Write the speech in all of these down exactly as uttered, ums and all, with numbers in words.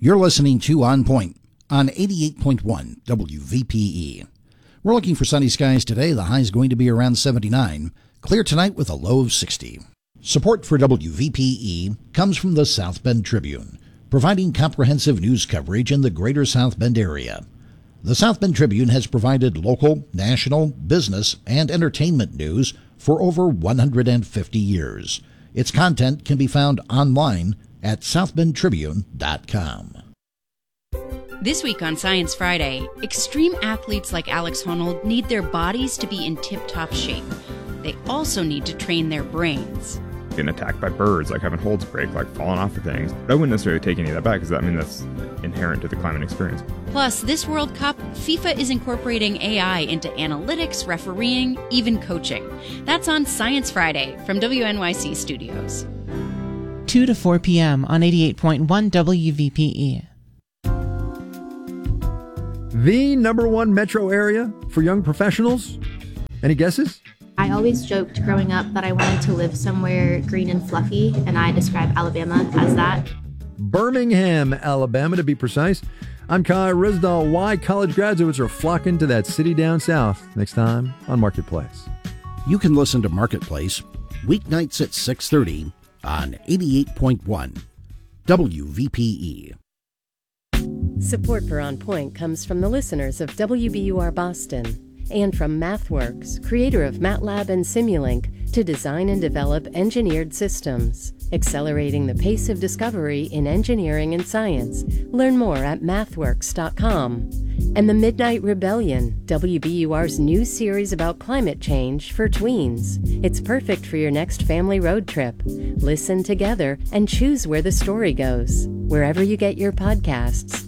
You're listening to On Point on eighty-eight point one W V P E. We're looking for sunny skies today. The high is going to be around seventy-nine. Clear tonight with a low of sixty. Support for W V P E comes from the South Bend Tribune, providing comprehensive news coverage in the greater South Bend area. The South Bend Tribune has provided local, national, business, and entertainment news for over one hundred fifty years. Its content can be found online at south bend tribune dot com. This week on Science Friday, extreme athletes like Alex Honnold need their bodies to be in tip-top shape. They also need to train their brains. Getting attacked by birds, like having holds break, like falling off of things. I wouldn't necessarily take any of that back because I mean that's inherent to the climate experience. Plus, this World Cup, FIFA is incorporating A I into analytics, refereeing, even coaching. That's on Science Friday from W N Y C Studios. two to four p.m. on eighty-eight point one W V P E. The number one metro area for young professionals? Any guesses? I always joked growing up that I wanted to live somewhere green and fluffy, and I describe Alabama as that. Birmingham, Alabama, to be precise. I'm Kai Risdall. Why college graduates are flocking to that city down south. Next time on Marketplace. You can listen to Marketplace weeknights at six thirty on eighty-eight point one W V P E. Support for On Point comes from the listeners of W B U R Boston and from MathWorks, creator of MATLAB and Simulink, to design and develop engineered systems, accelerating the pace of discovery in engineering and science. Learn more at mathworks dot com. And The Midnight Rebellion, W B U R's new series about climate change for tweens. It's perfect for your next family road trip. Listen together and choose where the story goes, wherever you get your podcasts.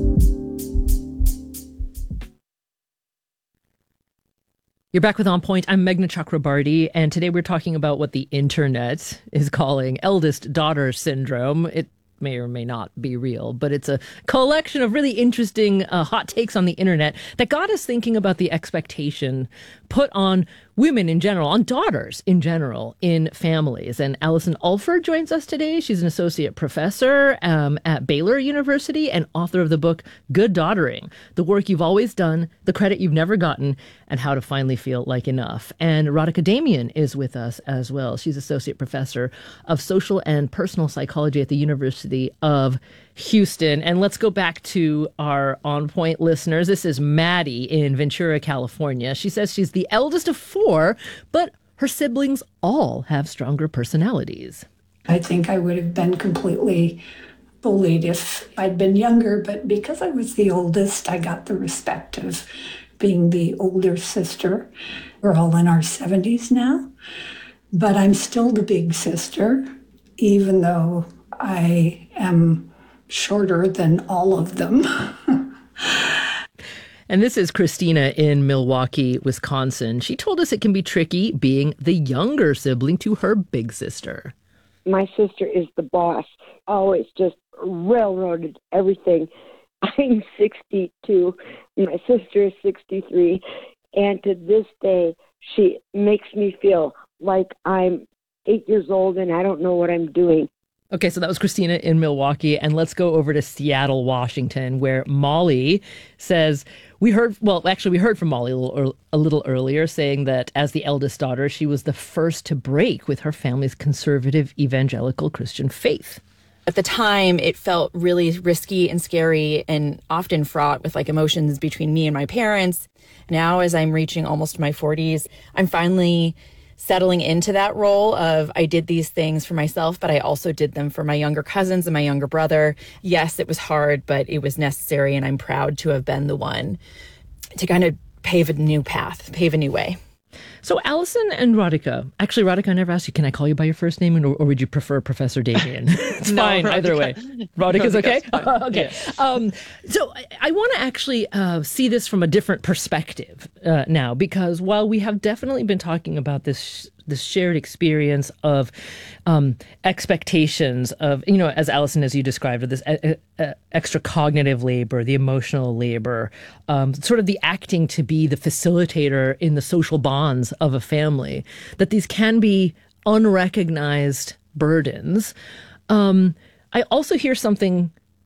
You're back with On Point. I'm Meghna Chakrabarty, and today we're talking about what the internet is calling eldest daughter syndrome. It may or may not be real, but it's a collection of really interesting uh, hot takes on the internet that got us thinking about the expectation put on women in general, on daughters in general, in families. And Allison Ulford joins us today. She's an associate professor um, at Baylor University and author of the book Good Daughtering, The Work You've Always Done, The Credit You've Never Gotten, and How to Finally Feel Like Enough. And Radhika Damian is with us as well. She's associate professor of social and personal psychology at the University of Houston. And let's go back to our On Point listeners. This is Maddie in Ventura, California. She says she's the eldest of four, but her siblings all have stronger personalities. I think I would have been completely bullied if I'd been younger, but because I was the oldest, I got the respect of being the older sister. We're all in our seventies now, but I'm still the big sister, even though I am shorter than all of them. And this is Christina in Milwaukee, Wisconsin. She told us it can be tricky being the younger sibling to her big sister. My sister is the boss, always just railroaded everything. I'm sixty-two, my sister is sixty-three, and to this day, she makes me feel like I'm eight years old and I don't know what I'm doing. Okay, so that was Christina in Milwaukee, and let's go over to Seattle, Washington, where Molly says, we heard, well, actually, we heard from Molly a little, a little earlier saying that as the eldest daughter, she was the first to break with her family's conservative evangelical Christian faith. At the time, it felt really risky and scary and often fraught with like emotions between me and my parents. Now, as I'm reaching almost my forties, I'm finally settling into that role of I did these things for myself, but I also did them for my younger cousins and my younger brother. Yes, it was hard, but it was necessary, and I'm proud to have been the one to kind of pave a new path, pave a new way. So Allison and Radhika, actually, Radhika, I never asked you, can I call you by your first name, or, or would you prefer Professor Damian? It's No, fine, Radhika. either way. Radhika's okay? okay. Yeah. Um, so I, I want to actually uh, see this from a different perspective uh, now, because while we have definitely been talking about this this shared experience of um, expectations of, you know, as Allison, as you described it, this uh, uh, extra cognitive labor, the emotional labor, um, sort of the acting to be the facilitator in the social bonds of a family, that these can be unrecognized burdens. Um, I also hear something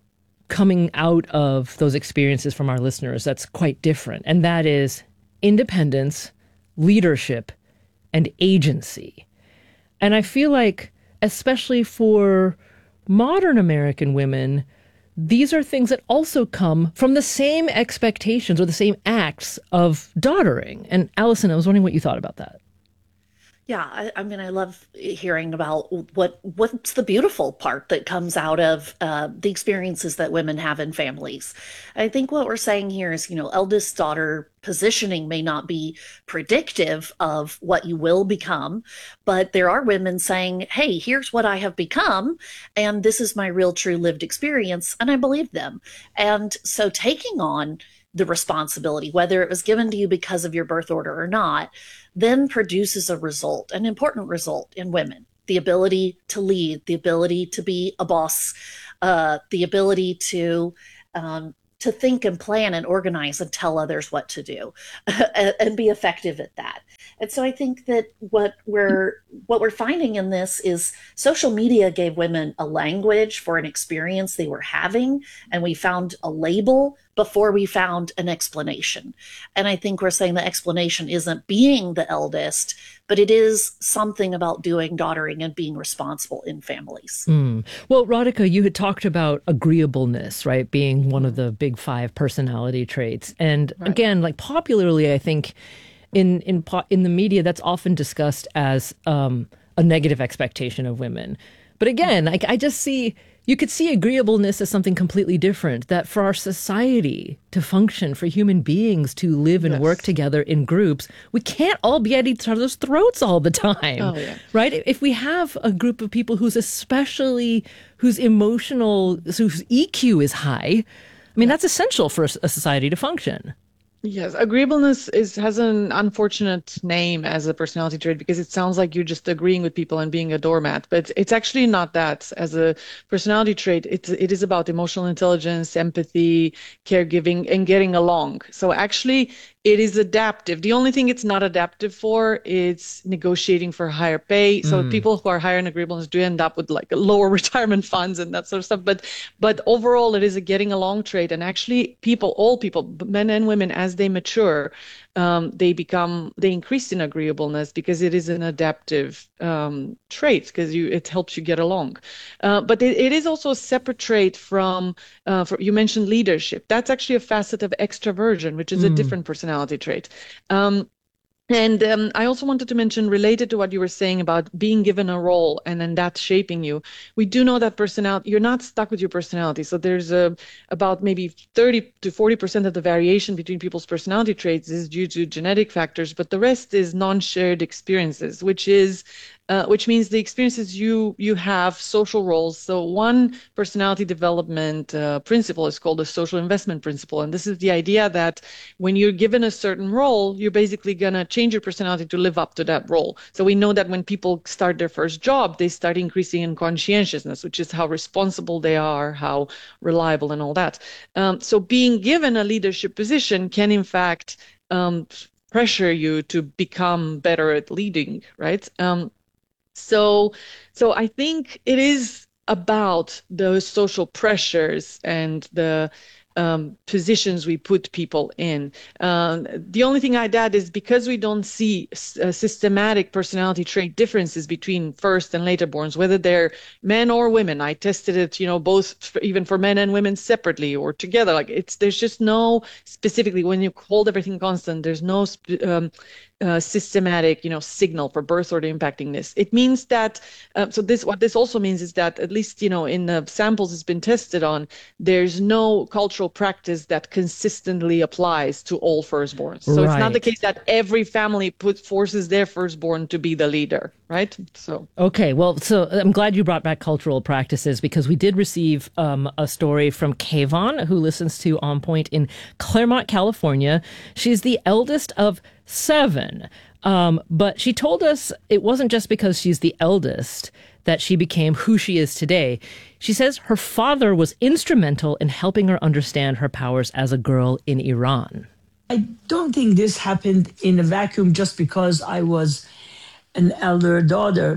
coming out of those experiences from our listeners that's quite different, and that is independence, leadership, and agency. And I feel like, especially for modern American women, these are things that also come from the same expectations or the same acts of daughtering. And Allison, I was wondering what you thought about that. Yeah, I, I mean, I love hearing about what what's the beautiful part that comes out of uh, the experiences that women have in families. I think what we're saying here is, you know, eldest daughter positioning may not be predictive of what you will become, but there are women saying, hey, here's what I have become, and this is my real, true lived experience, and I believe them. And so taking on the responsibility, whether it was given to you because of your birth order or not, then produces a result, an important result in women. The ability to lead, the ability to be a boss, uh, the ability to um, to think and plan and organize and tell others what to do and be effective at that. And so I think that what we're what we're finding in this is social media gave women a language for an experience they were having, and we found a label before we found an explanation. And I think we're saying the explanation isn't being the eldest, but it is something about doing daughtering and being responsible in families. Mm. Well, Radhika, you had talked about agreeableness, right, being one of the big five personality traits. And right. again, like popularly, I think in in in the media, that's often discussed as um, a negative expectation of women. But again, I, I just see, you could see agreeableness as something completely different, that for our society to function, for human beings to live and yes. work together in groups, we can't all be at each other's throats all the time, oh, yeah. right? If we have a group of people who's especially, whose emotional, whose E Q is high, I mean, yeah. that's essential for a society to function. Yes, agreeableness is has an unfortunate name as a personality trait because it sounds like you're just agreeing with people and being a doormat, but it's actually not that. As a personality trait, it's, it is about emotional intelligence, empathy, caregiving, and getting along. So actually, it is adaptive. The only thing it's not adaptive for is negotiating for higher pay. So mm. people who are higher in agreeableness do end up with like lower retirement funds and that sort of stuff. But but overall, it is a getting along trait. And actually, people, all people, men and women, as they mature, um, they become, they increase in agreeableness because it is an adaptive um, trait because you it helps you get along. Uh, but it, it is also a separate trait from, uh, for, you mentioned leadership. That's actually a facet of extroversion, which is mm. a different personality trait. Um, And um, I also wanted to mention, related to what you were saying about being given a role and then that shaping you, we do know that personality, you're not stuck with your personality. So there's a, about maybe thirty to forty percent of the variation between people's personality traits is due to genetic factors, but the rest is non-shared experiences, which is Uh, which means the experiences you you have, social roles. So one personality development uh, principle is called the social investment principle. And this is the idea that when you're given a certain role, you're basically going to change your personality to live up to that role. So we know that when people start their first job, they start increasing in conscientiousness, which is how responsible they are, how reliable and all that. Um, so being given a leadership position can, in fact, um, pressure you to become better at leading, right? Um, So, so I think it is about those social pressures and the um, positions we put people in. Um, the only thing I'd add is because we don't see uh, systematic personality trait differences between first and later borns, whether they're men or women. I tested it, you know, both for, even for men and women separately or together. Like it's there's just no specifically when you hold everything constant. There's no um, Uh, systematic, you know, signal for birth order impacting this. It means that, uh, so this, what this also means is that at least, you know, in the samples it's been tested on, there's no cultural practice that consistently applies to all firstborns. So right. It's not the case that every family puts forces their firstborn to be the leader, right? So. Okay, well, so I'm glad you brought back cultural practices because we did receive um, a story from Kayvon, who listens to On Point in Claremont, California. She's the eldest of seven. Um, but she told us it wasn't just because she's the eldest that she became who she is today. She says her father was instrumental in helping her understand her powers as a girl in Iran. I don't think this happened in a vacuum just because I was an elder daughter.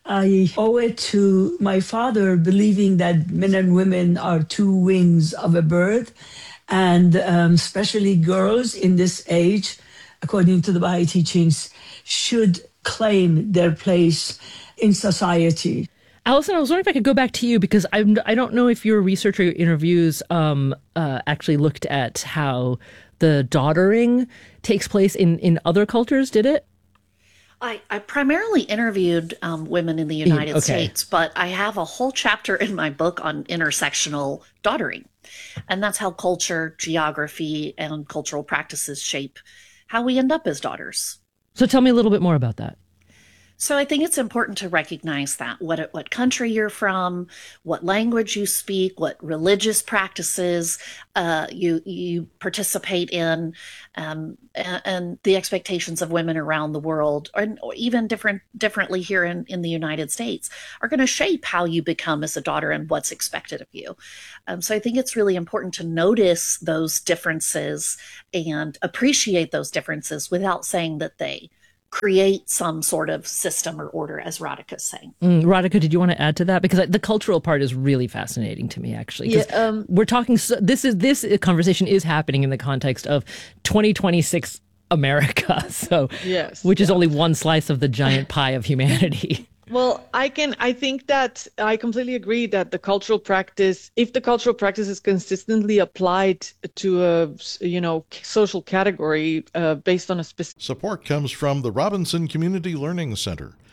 I owe it to my father believing that men and women are two wings of a bird, and um, especially girls in this age, according to the Baha'i teachings, should claim their place in society. Allison, I was wondering if I could go back to you, because I'm, I don't know if your research or your interviews um, uh, actually looked at how the daughtering takes place in, in other cultures, did it? I, I primarily interviewed um, women in the United okay. States, but I have a whole chapter in my book on intersectional daughtering. And that's how culture, geography, and cultural practices shape how we end up as daughters. So tell me a little bit more about that. So I think it's important to recognize that what what country you're from, what language you speak, what religious practices uh, you you participate in, um, and, and the expectations of women around the world, or, or even different differently here in, in the United States, are going to shape how you become as a daughter and what's expected of you. Um, so I think it's really important to notice those differences and appreciate those differences without saying that they create some sort of system or order, as Radhika's saying. Mm, Radhika, did you want to add to that? Because the cultural part is really fascinating to me, actually. Yeah, um, we're talking. So this is this conversation is happening in the context of twenty twenty-six America. So, yes, which is yeah. only one slice of the giant pie of humanity. Well, I can, I think that I completely agree that the cultural practice, if the cultural practice is consistently applied to a, you know, social category uh, based on a specific. Support comes from the Robinson Community Learning Center,